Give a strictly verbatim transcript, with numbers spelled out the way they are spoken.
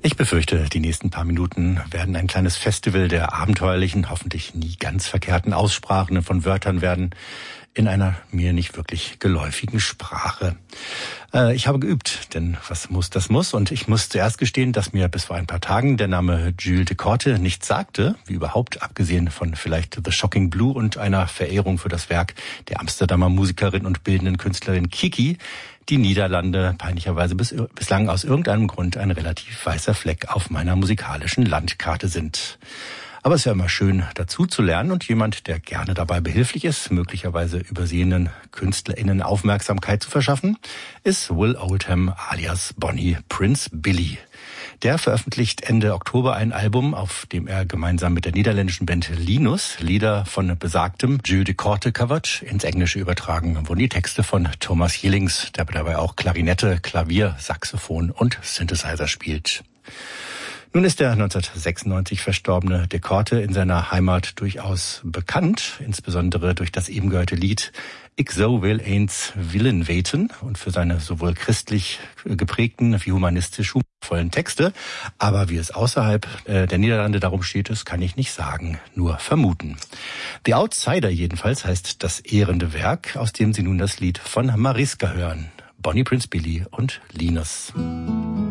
Ich befürchte, die nächsten paar Minuten werden ein kleines Festival der abenteuerlichen, hoffentlich nie ganz verkehrten Aussprachen von Wörtern werden, in einer mir nicht wirklich geläufigen Sprache. Äh, ich habe geübt, denn was muss, das muss. Und ich muss zuerst gestehen, dass mir bis vor ein paar Tagen der Name Jules de Korte nichts sagte, wie überhaupt, abgesehen von vielleicht The Shocking Blue und einer Verehrung für das Werk der Amsterdamer Musikerin und bildenden Künstlerin Kiki, die Niederlande peinlicherweise bis, bislang aus irgendeinem Grund ein relativ weißer Fleck auf meiner musikalischen Landkarte sind. Aber es ist ja immer schön, dazu zu lernen, und jemand, der gerne dabei behilflich ist, möglicherweise übersehenen KünstlerInnen Aufmerksamkeit zu verschaffen, ist Will Oldham alias Bonnie Prince Billy. Der veröffentlicht Ende Oktober ein Album, auf dem er gemeinsam mit der niederländischen Band Linus Lieder von besagtem Jules de Korte covert. Ins Englische übertragen wurden die Texte von Thomas Jillings, der dabei auch Klarinette, Klavier, Saxophon und Synthesizer spielt. Nun ist der neunzehnhundertsechsundneunzig verstorbene de Korte in seiner Heimat durchaus bekannt, insbesondere durch das eben gehörte Lied Ich so will eins willen weten und für seine sowohl christlich geprägten wie humanistisch humorvollen Texte. Aber wie es außerhalb äh, der Niederlande darum steht, das kann ich nicht sagen, nur vermuten. The Outsider jedenfalls heißt das ehrende Werk, aus dem Sie nun das Lied von Mariska hören. Bonnie Prince Billy und Linus.